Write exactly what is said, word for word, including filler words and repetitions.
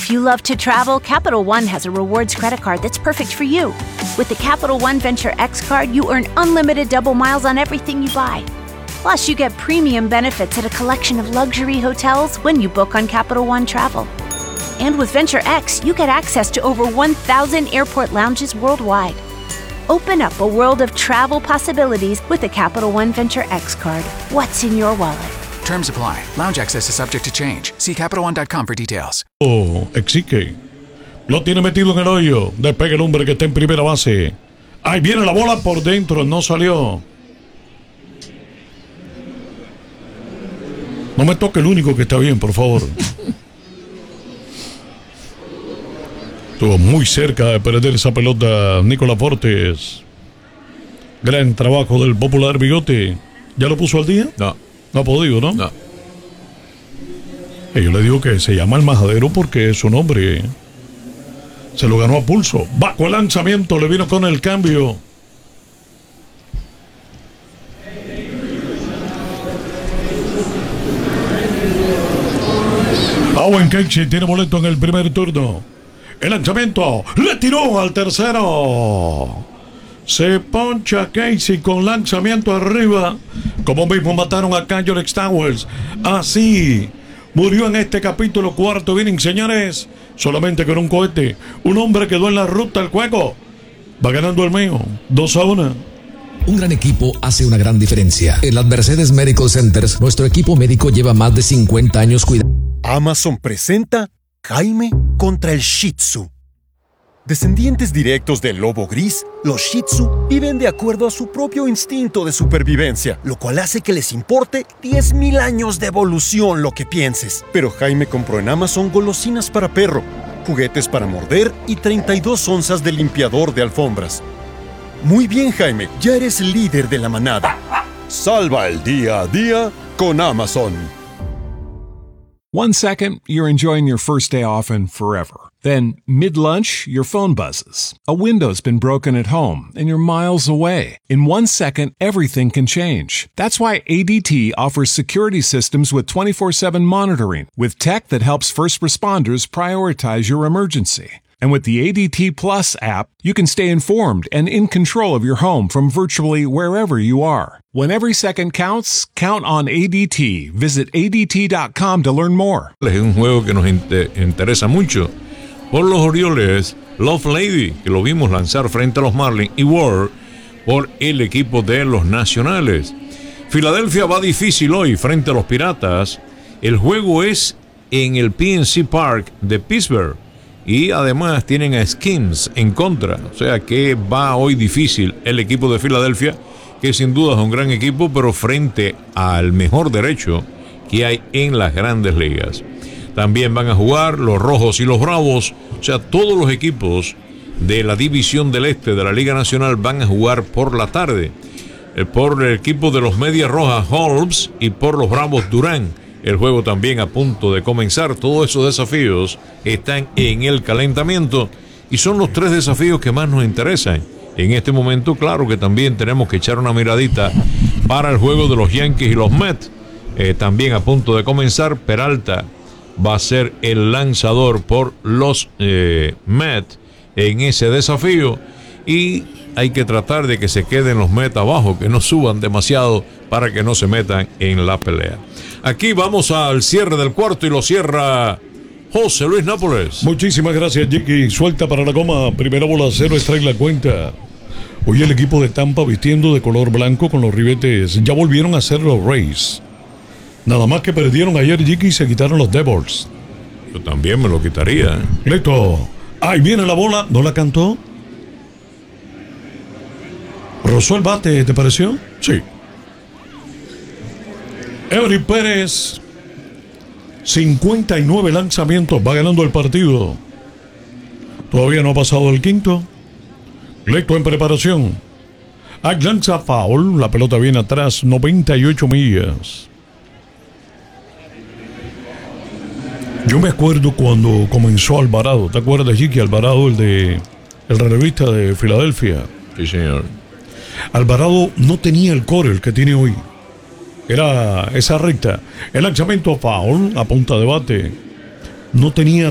If you love to travel, Capital One has a rewards credit card that's perfect for you. With the Capital One Venture X card, you earn unlimited double miles on everything you buy. Plus, you get premium benefits at a collection of luxury hotels when you book on Capital One Travel. And with Venture X, you get access to over one thousand airport lounges worldwide. Open up a world of travel possibilities with the Capital One Venture X card. What's in your wallet? Terms apply. Lounge access is subject to change. See Capital One dot com for details. Oh, Exique. Lo tiene metido en el hoyo. Despega el hombre que está en primera base. Ahí viene la bola por dentro. No salió. No me toque el único que está bien, por favor. Estuvo muy cerca de perder esa pelota Nicolás Fortes. Gran trabajo del popular Bigote. ¿Ya lo puso al día? No. No ha podido, ¿no? No. Eh, yo le digo que se llama el Majadero porque su nombre se lo ganó a pulso. Bajo el lanzamiento, le vino con el cambio. Owen Casey tiene boleto en el primer turno. El lanzamiento le tiró al tercero. Se poncha Casey con lanzamiento arriba. Como mismo mataron a Kyle Towers. Así murió en este capítulo cuarto inning, señores. Solamente con un cohete. Un hombre quedó en la ruta del juego. Va ganando el mío. Dos a una. Un gran equipo hace una gran diferencia. En las Mercedes Medical Centers, nuestro equipo médico lleva más de cincuenta años cuidando. Amazon presenta Jaime contra el Shih Tzu. Descendientes directos del lobo gris, los Shih Tzu viven de acuerdo a su propio instinto de supervivencia, lo cual hace que les importe diez mil años de evolución lo que pienses. Pero Jaime compró en Amazon golosinas para perro, juguetes para morder y treinta y dos onzas de limpiador de alfombras. Muy bien, Jaime, ya eres líder de la manada. Salva el día a día con Amazon. One second, you're enjoying your first day off and forever. Then, mid-lunch, your phone buzzes. A window's been broken at home, and you're miles away. In one second, everything can change. That's why A D T offers security systems with twenty-four seven monitoring, with tech that helps first responders prioritize your emergency. And with the A D T Plus app, you can stay informed and in control of your home from virtually wherever you are. When every second counts, count on A D T. Visit A D T dot com to learn more. Es un juego que nos inter- interesa mucho. Por los Orioles, Love Lady, que lo vimos lanzar frente a los Marlins, y Ward por el equipo de los Nacionales. Filadelfia va difícil hoy frente a los Piratas. El juego es en el P N C Park de Pittsburgh. Y además tienen a Skins en contra. O sea que va hoy difícil el equipo de Filadelfia, que sin duda es un gran equipo, pero frente al mejor derecho que hay en las grandes ligas. También van a jugar los Rojos y los Bravos. O sea, todos los equipos de la División del Este de la Liga Nacional van a jugar por la tarde. Por el equipo de los Medias Rojas, Holmes, y por los Bravos, Durán. El juego también a punto de comenzar. Todos esos desafíos están en el calentamiento y son los tres desafíos que más nos interesan. En este momento, claro que también tenemos que echar una miradita para el juego de los Yankees y los Mets. Eh, también a punto de comenzar. Peralta va a ser el lanzador por los eh, Mets en ese desafío. Y hay que tratar de que se queden los Mets abajo, que no suban demasiado para que no se metan en la pelea. Aquí vamos al cierre del cuarto y lo cierra José Luis Nápoles. Muchísimas gracias, Jackie. Suelta para la goma. Primera bola, cero, extrae la cuenta. Hoy el equipo de Tampa vistiendo de color blanco con los ribetes. Ya volvieron a ser los Rays. Nada más que perdieron ayer, Jackie, y se quitaron los Devils. Yo también me lo quitaría. Listo. Ahí viene la bola. ¿No la cantó? ¿Rozó el bate, te pareció? Sí. Eury Pérez, cincuenta y nueve lanzamientos, va ganando el partido. Todavía no ha pasado el quinto. Listo en preparación. Hay lanza foul, la pelota viene atrás, noventa y ocho millas. Yo me acuerdo cuando comenzó Alvarado. ¿Te acuerdas, Chiqui? Alvarado, el de el relevista de Filadelfia. Sí, señor. Alvarado no tenía el core el que tiene hoy. Era esa recta. El lanzamiento foul a punta de bate. No tenía